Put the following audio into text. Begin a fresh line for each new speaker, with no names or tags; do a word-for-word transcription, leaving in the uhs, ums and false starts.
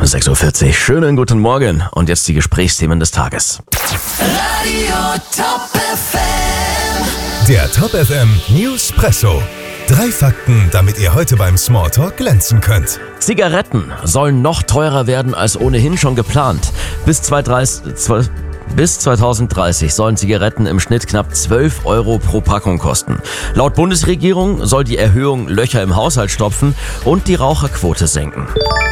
sechs Uhr vierzig. Schönen guten Morgen und jetzt die Gesprächsthemen des Tages.
Radio Top F M.
Der Top F M Newspresso. Drei Fakten, damit ihr heute beim Smalltalk glänzen könnt.
Zigaretten sollen noch teurer werden als ohnehin schon geplant. Bis zweitausenddreißig Bis zweitausenddreißig sollen Zigaretten im Schnitt knapp zwölf Euro pro Packung kosten. Laut Bundesregierung soll die Erhöhung Löcher im Haushalt stopfen und die Raucherquote senken.